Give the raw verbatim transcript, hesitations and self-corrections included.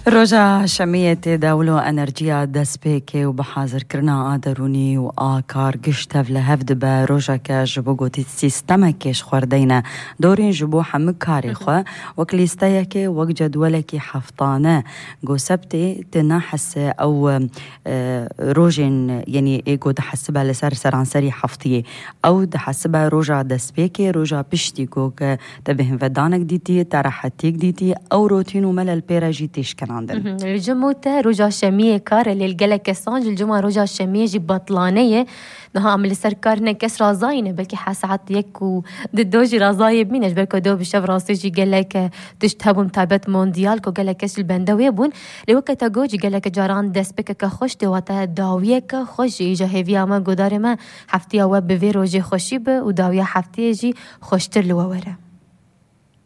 روجا شمية داولو انرجيا دسبيكي وبحاضر كرنا آدروني وآكار قشتف لهفدبا روجا كجبوغو تيستمكيش خوردينا دورين جبوحة مكاريخة وكليستيكي وق جدولكي حفطانة قو سبتي تناحس أو روجين يعني إيقو دحسبها لسر سران سري حفطية أو دحسبها روجا دسبيكي روجا بشتي قوك تبهن فدانك ديتي ترحتيك ديتي أو روتينو ملل بيراجيتيش كان عندنا الجموتة رجع شمية كار اللي الجلا كسانج الجمعة رجع شمية جي بطلانية نها عمل سركارنا كسر رازاينة بلكي حاسعات يكو ضدوجي رازايب مينش بلكو دو بشاف راسي جي جالك تشتهبوا متابعة مونديال كو جالك كش البندوية بون لوقت جوجي جالك جاران دسبك كخوش توات داوية كخوش إجا هيفيا ما قدار ما حفتيا وب بفيرو جي خوشيب وداوية حفتيا جي خوشتر لوورة